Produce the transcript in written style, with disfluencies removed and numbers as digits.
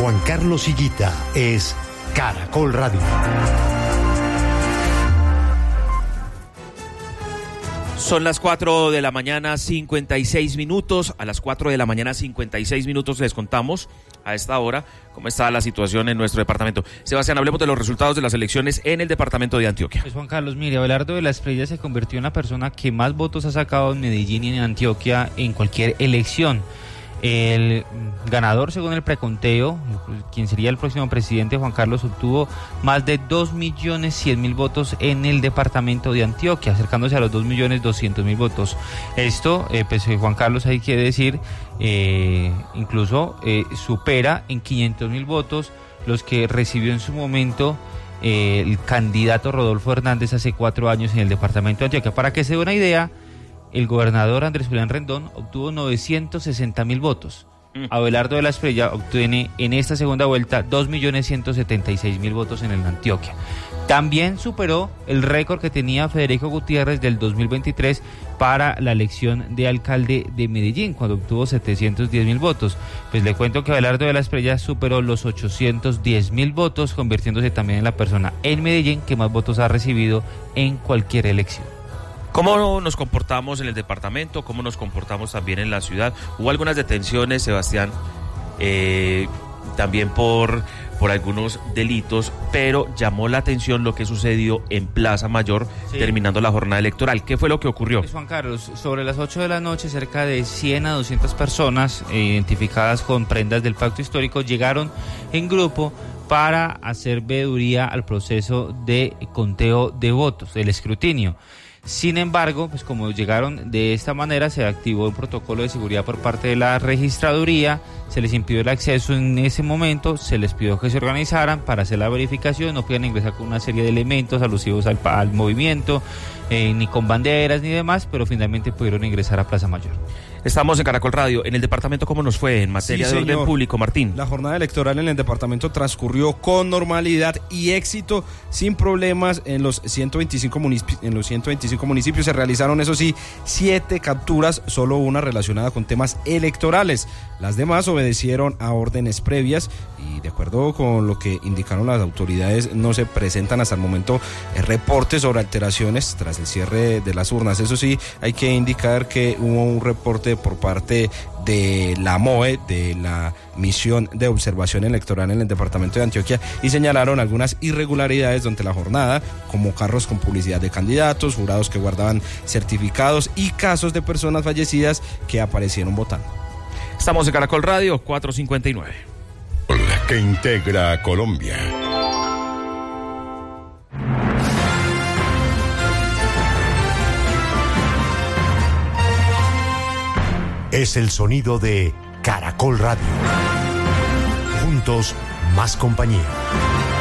Juan Carlos Higuita es Caracol Radio. Son las 4 de la mañana, 56 minutos. A las 4 de la mañana, 56 minutos les contamos a esta hora cómo está la situación en nuestro departamento. Sebastián, hablemos de los resultados de las elecciones en el departamento de Antioquia. Pues Juan Carlos, mire, Abelardo de la Espriella se convirtió en la persona que más votos ha sacado en Medellín y en Antioquia en cualquier elección. El ganador, según el preconteo, quien sería el próximo presidente, Juan Carlos, obtuvo más de 2.100.000 votos en el departamento de Antioquia, acercándose a los 2.200.000 votos. Esto, pues Juan Carlos, hay que decir, incluso supera en 500.000 votos los que recibió en su momento el candidato Rodolfo Hernández hace 4 años en el departamento de Antioquia. Para que se dé una idea, el gobernador Andrés Julián Rendón obtuvo 960.000 votos. Abelardo de la Espriella obtiene en esta segunda vuelta 2.176.000 votos en el Antioquia. También superó el récord que tenía Federico Gutiérrez del 2023 para la elección de alcalde de Medellín, cuando obtuvo 710.000 votos. Pues le cuento que Abelardo de la Espriella superó los 810.000 votos, convirtiéndose también en la persona en Medellín que más votos ha recibido en cualquier elección. ¿Cómo nos comportamos en el departamento? ¿Cómo nos comportamos también en la ciudad? Hubo algunas detenciones, Sebastián, también por algunos delitos, pero llamó la atención lo que sucedió en Plaza Mayor, sí, terminando la jornada electoral. ¿Qué fue lo que ocurrió? Pues Juan Carlos, sobre las 8 de la noche, cerca de 100 a 200 personas identificadas con prendas del pacto histórico llegaron en grupo para hacer veeduría al proceso de conteo de votos, del escrutinio. Sin embargo, pues como llegaron de esta manera, se activó un protocolo de seguridad por parte de la registraduría, se les impidió el acceso en ese momento, se les pidió que se organizaran para hacer la verificación, no podían ingresar con una serie de elementos alusivos al movimiento, ni con banderas ni demás, pero finalmente pudieron ingresar a Plaza Mayor. Estamos en Caracol Radio. ¿En el departamento cómo nos fue en materia de orden público, Martín? La jornada electoral en el departamento transcurrió con normalidad y éxito, sin problemas en los 125 municipios. Se realizaron, eso sí, 7 capturas, solo una relacionada con temas electorales. Las demás obedecieron a órdenes previas y, de acuerdo con lo que indicaron las autoridades, no se presentan hasta el momento reportes sobre alteraciones tras el cierre de las urnas. Eso sí, hay que indicar que hubo un reporte por parte de la MOE, de la Misión de Observación Electoral en el departamento de Antioquia, y señalaron algunas irregularidades durante la jornada, como carros con publicidad de candidatos, jurados que guardaban certificados y casos de personas fallecidas que aparecieron votando. Estamos en Caracol Radio, 4:59. Que integra a Colombia. Es el sonido de Caracol Radio. Juntos, más compañía.